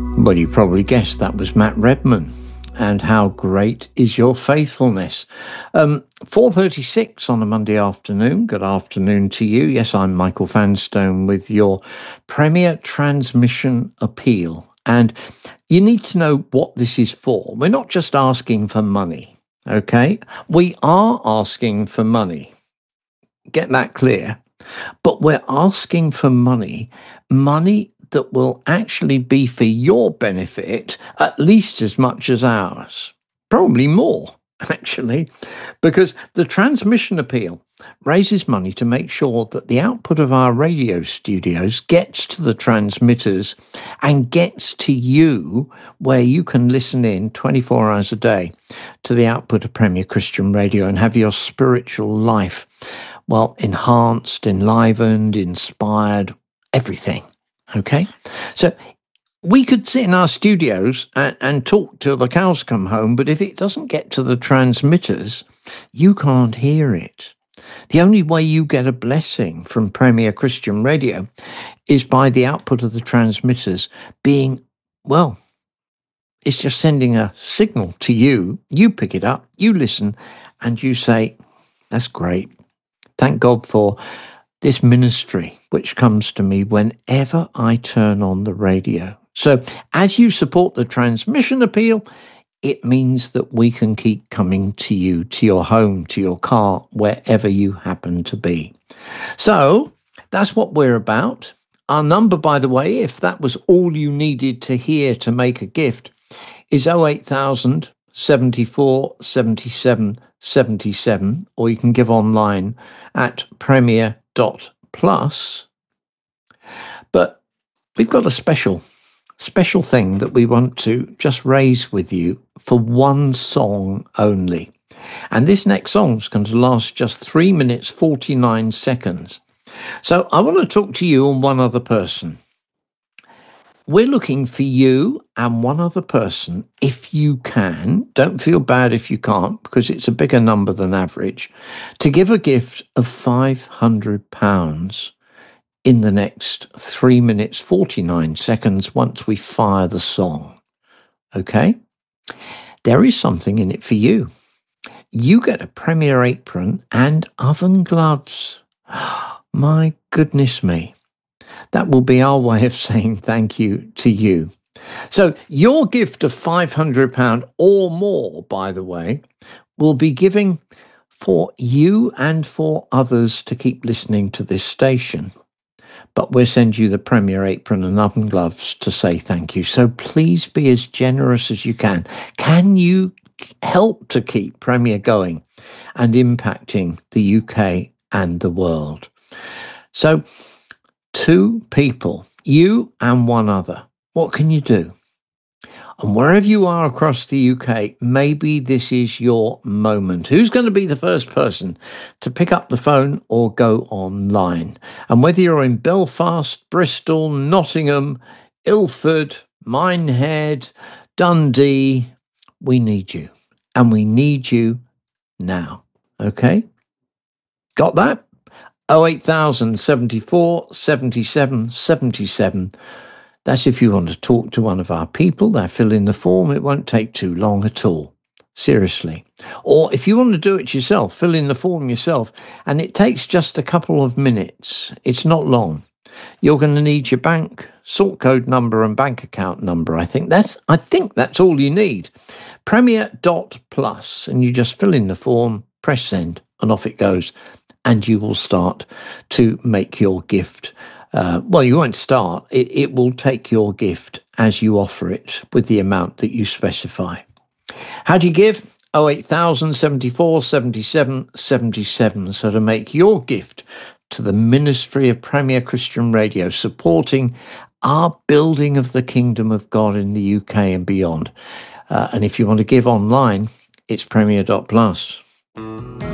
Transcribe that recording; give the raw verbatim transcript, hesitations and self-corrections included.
Well, you probably guessed that was Matt Redman. And how great is your faithfulness? Um, four thirty-six on a Monday afternoon. Good afternoon to you. Yes, I'm Michael Fanstone with your Premier Transmission Appeal. And you need to know what this is for. We're not just asking for money, okay? We are asking for money. Get that clear. But we're asking for money, money that will actually be for your benefit at least as much as ours. Probably more, actually, because the transmission appeal raises money to make sure that the output of our radio studios gets to the transmitters and gets to you where you can listen in twenty-four hours a day to the output of Premier Christian Radio and have your spiritual life, well, enhanced, enlivened, inspired, everything. Okay? So we could sit in our studios and, and talk till the cows come home, but if it doesn't get to the transmitters, you can't hear it. The only way you get a blessing from Premier Christian Radio is by the output of the transmitters being, well, it's just sending a signal to you. You pick it up, you listen, and you say, that's great. Thank God for this ministry, which comes to me whenever I turn on the radio. So as you support the transmission appeal, it means that we can keep coming to you, to your home, to your car, wherever you happen to be. So that's what we're about. Our number, by the way, if that was all you needed to hear to make a gift, is oh eight thousand, seventy-four, seventy-seven, seventy-seven, or you can give online at premier dot plus. But we've got a special, special thing that we want to just raise with you for one song only. And this next song is going to last just three minutes, forty-nine seconds. So I want to talk to you and one other person. We're looking for you and one other person, if you can, don't feel bad if you can't, because it's a bigger number than average, to give a gift of five hundred pounds in the next three minutes, forty-nine seconds once we fire the song. Okay? There is something in it for you. You get a Premier apron and oven gloves. My goodness me. That will be our way of saying thank you to you. So your gift of five hundred pounds or more, by the way, will be giving for you and for others to keep listening to this station. But we'll send you the Premier apron and oven gloves to say thank you. So please be as generous as you can. Can you help to keep Premier going and impacting the U K and the world? So two people, you and one other. What can you do? And wherever you are across the U K, maybe this is your moment. Who's going to be the first person to pick up the phone or go online? And whether you're in Belfast, Bristol, Nottingham, Ilford, Minehead, Dundee, we need you. And we need you now. Okay? Got that? oh eight thousand, seventy-four, seventy-seven, seventy-seven. That's if you want to talk to one of our people. They fill in the form. It won't take too long at all. Seriously. Or if you want to do it yourself, fill in the form yourself. And it takes just a couple of minutes. It's not long. You're going to need your bank, sort code number and bank account number. I think that's I think that's all you need. Premier dot plus. And you just fill in the form, press send, and off it goes. And you will start to make your gift. Uh, well, you won't start. It, it will take your gift as you offer it with the amount that you specify. How do you give? oh eight thousand, seventy-four, seventy-seven, seventy-seven. So to make your gift to the ministry of Premier Christian Radio, supporting our building of the kingdom of God in the U K and beyond. Uh, and if you want to give online, it's premier dot plus.